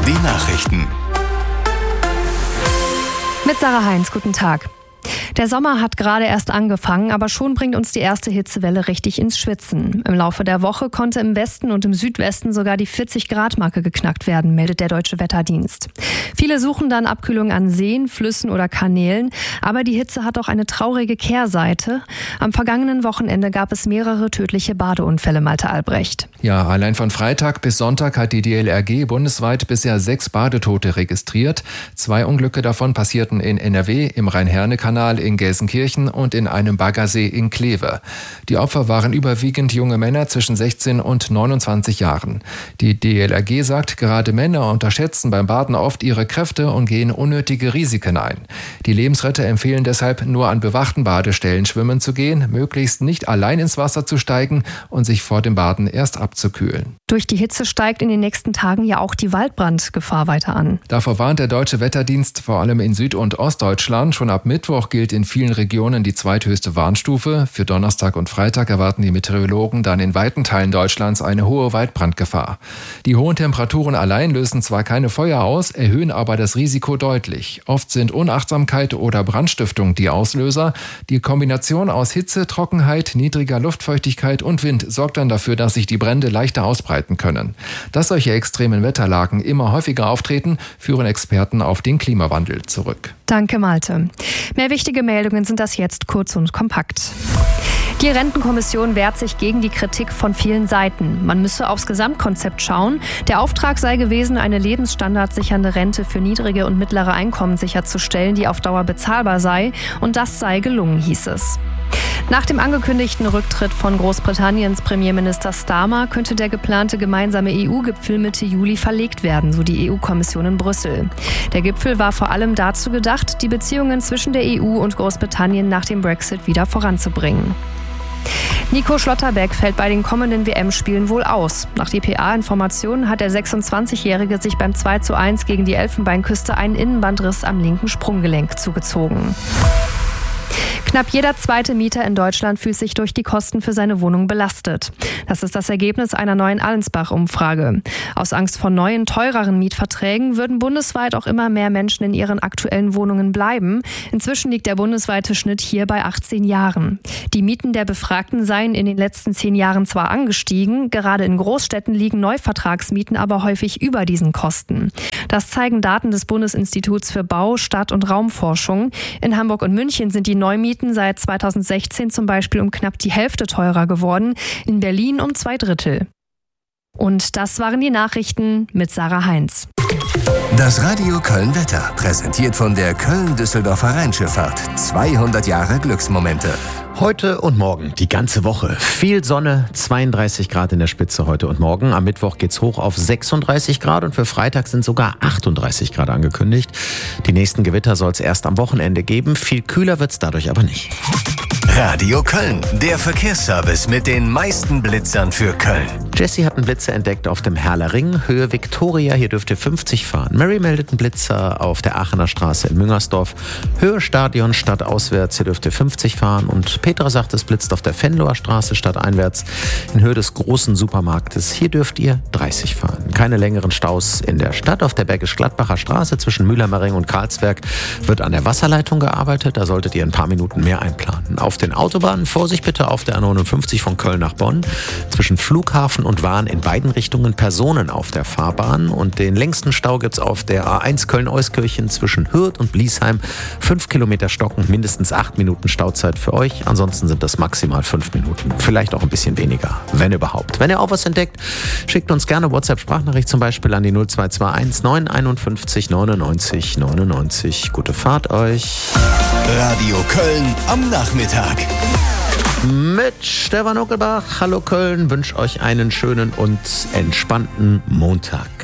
Die Nachrichten. Mit Sarah Heinz, guten Tag. Der Sommer hat gerade erst angefangen, aber schon bringt uns die erste Hitzewelle richtig ins Schwitzen. Im Laufe der Woche konnte im Westen und im Südwesten sogar die 40-Grad-Marke geknackt werden, meldet der Deutsche Wetterdienst. Viele suchen dann Abkühlung an Seen, Flüssen oder Kanälen, aber die Hitze hat auch eine traurige Kehrseite. Am vergangenen Wochenende gab es mehrere tödliche Badeunfälle, Malte Albrecht. Ja, allein von Freitag bis Sonntag hat die DLRG bundesweit bisher 6 Badetote registriert. 2 Unglücke davon passierten in NRW, im Rhein-Herne-Kanal in Gelsenkirchen und in einem Baggersee in Kleve. Die Opfer waren überwiegend junge Männer zwischen 16 und 29 Jahren. Die DLRG sagt, gerade Männer unterschätzen beim Baden oft ihre Kräfte und gehen unnötige Risiken ein. Die Lebensretter empfehlen deshalb, nur an bewachten Badestellen schwimmen zu gehen, möglichst nicht allein ins Wasser zu steigen und sich vor dem Baden erst abzukühlen. Durch die Hitze steigt in den nächsten Tagen ja auch die Waldbrandgefahr weiter an. Davor warnt der Deutsche Wetterdienst vor allem in Süd- und Ostdeutschland. Schon ab Mittwoch gilt in vielen Regionen die zweithöchste Warnstufe. Für Donnerstag und Freitag erwarten die Meteorologen dann in weiten Teilen Deutschlands eine hohe Waldbrandgefahr. Die hohen Temperaturen allein lösen zwar keine Feuer aus, erhöhen aber das Risiko deutlich. Oft sind Unachtsamkeit oder Brandstiftung die Auslöser. Die Kombination aus Hitze, Trockenheit, niedriger Luftfeuchtigkeit und Wind sorgt dann dafür, dass sich die Brände leichter ausbreiten können. Dass solche extremen Wetterlagen immer häufiger auftreten, führen Experten auf den Klimawandel zurück. Danke, Malte. Mehr wichtige Meldungen sind das jetzt kurz und kompakt. Die Rentenkommission wehrt sich gegen die Kritik von vielen Seiten. Man müsse aufs Gesamtkonzept schauen. Der Auftrag sei gewesen, eine lebensstandardsichernde Rente für niedrige und mittlere Einkommen sicherzustellen, die auf Dauer bezahlbar sei. Und das sei gelungen, hieß es. Nach dem angekündigten Rücktritt von Großbritanniens Premierminister Starmer könnte der geplante gemeinsame EU-Gipfel Mitte Juli verlegt werden, so die EU-Kommission in Brüssel. Der Gipfel war vor allem dazu gedacht, die Beziehungen zwischen der EU und Großbritannien nach dem Brexit wieder voranzubringen. Nico Schlotterbeck fällt bei den kommenden WM-Spielen wohl aus. Nach dpa-Informationen hat der 26-Jährige sich beim 2:1 gegen die Elfenbeinküste einen Innenbandriss am linken Sprunggelenk zugezogen. Knapp jeder zweite Mieter in Deutschland fühlt sich durch die Kosten für seine Wohnung belastet. Das ist das Ergebnis einer neuen Allensbach-Umfrage. Aus Angst vor neuen, teureren Mietverträgen würden bundesweit auch immer mehr Menschen in ihren aktuellen Wohnungen bleiben. Inzwischen liegt der bundesweite Schnitt hier bei 18 Jahren. Die Mieten der Befragten seien in den letzten 10 Jahren zwar angestiegen, gerade in Großstädten liegen Neuvertragsmieten aber häufig über diesen Kosten. Das zeigen Daten des Bundesinstituts für Bau-, Stadt- und Raumforschung. In Hamburg und München sind die Neumieten seit 2016 zum Beispiel um knapp die Hälfte teurer geworden, in Berlin um 2/3. Und das waren die Nachrichten mit Sarah Heinz. Das Radio Köln-Wetter, präsentiert von der Köln-Düsseldorfer Rheinschifffahrt. 200 Jahre Glücksmomente. Heute und morgen, die ganze Woche. Viel Sonne, 32 Grad in der Spitze heute und morgen. Am Mittwoch geht's hoch auf 36 Grad und für Freitag sind sogar 38 Grad angekündigt. Die nächsten Gewitter soll es erst am Wochenende geben. Viel kühler wird's dadurch aber nicht. Radio Köln, der Verkehrsservice mit den meisten Blitzern für Köln. Jessie hat einen Blitzer entdeckt auf dem Herler Ring, Höhe Viktoria, hier dürft ihr 50 fahren. Mary meldet einen Blitzer auf der Aachener Straße in Müngersdorf, Höhe Stadion stadtauswärts, hier dürft ihr 50 fahren. Und Petra sagt, es blitzt auf der Venloer Straße stadteinwärts in Höhe des großen Supermarktes, hier dürft ihr 30 fahren. Keine längeren Staus in der Stadt. Auf der Bergisch-Gladbacher Straße zwischen Mühlheimerring und Karlsberg wird an der Wasserleitung gearbeitet, da solltet ihr ein paar Minuten mehr einplanen. Auf den Autobahnen Vorsicht bitte auf der A59 von Köln nach Bonn. Zwischen Flughafen und Wahn in beiden Richtungen Personen auf der Fahrbahn. Und den längsten Stau gibt's auf der A1 Köln-Euskirchen zwischen Hürth und Bliesheim. 5 Kilometer stocken, mindestens 8 Minuten Stauzeit für euch. Ansonsten sind das maximal 5 Minuten. Vielleicht auch ein bisschen weniger, wenn überhaupt. Wenn ihr auch was entdeckt, schickt uns gerne WhatsApp-Sprachnachricht zum Beispiel an die 0221 951 99 99. Gute Fahrt euch. Radio Köln am Nachmittag. Mit Stefan Uckelbach. Hallo Köln, wünsche euch einen schönen und entspannten Montag.